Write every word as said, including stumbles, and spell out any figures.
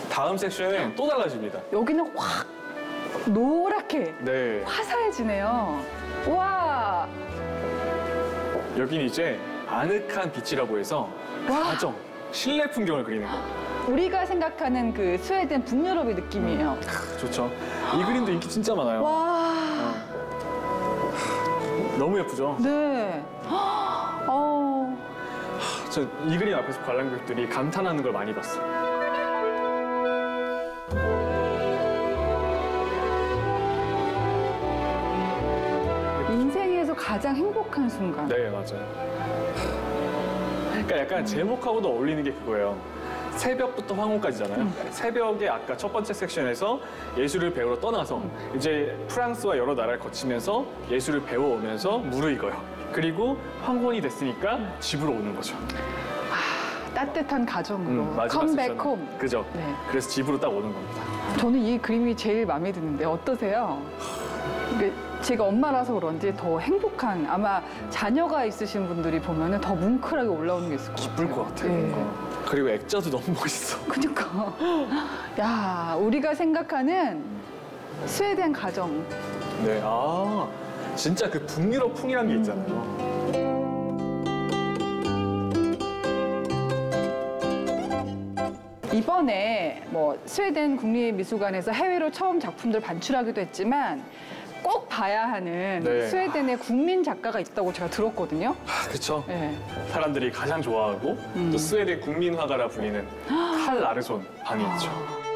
다음 섹션은 또 달라집니다. 여기는 확 노랗게 네. 화사해지네요. 와, 여기는 이제 아늑한 빛이라고 해서 와. 가정, 실내 풍경을 그리는 거예요. 우리가 생각하는 그 스웨덴 북유럽의 느낌이에요. 좋죠. 이 그림도 인기 진짜 많아요. 와, 너무 예쁘죠? 네. 어, 저 이 그림 앞에서 관람객들이 감탄하는 걸 많이 봤어요. 인생에서 가장 행복한 순간. 네, 맞아요. 그러니까 약간 제목하고도 어울리는 게 그거예요. 새벽부터 황혼까지잖아요. 음. 새벽에 아까 첫 번째 섹션에서 예술을 배우러 떠나서 음. 이제 프랑스와 여러 나라를 거치면서 예술을 배워오면서 무르익어요. 그리고 황혼이 됐으니까 음. 집으로 오는 거죠. 따뜻한 가정으로. 음, 마지막 컴백 섹션은. 홈. 그죠? 네. 그래서 집으로 딱 오는 겁니다. 저는 이 그림이 제일 마음에 드는데 어떠세요? 이게 제가 엄마라서 그런지 더 행복한, 아마 자녀가 있으신 분들이 보면 더 뭉클하게 올라오는 게 있을 것 같아요. 기쁠 것 같아요. 네. 뭔가. 그리고 액자도 너무 멋있어. 그러니까 야, 우리가 생각하는 스웨덴 가정. 네, 아 진짜 그 북유럽 풍이란 게 있잖아요. 이번에 뭐 스웨덴 국립미술관에서 해외로 처음 작품들 반출하기도 했지만 꼭 봐야 하는 네. 스웨덴의 국민 작가가 있다고 제가 들었거든요. 아, 그렇죠. 네. 사람들이 가장 좋아하고 음. 또 스웨덴 국민 화가라 불리는 칼 라르손 방이 있죠.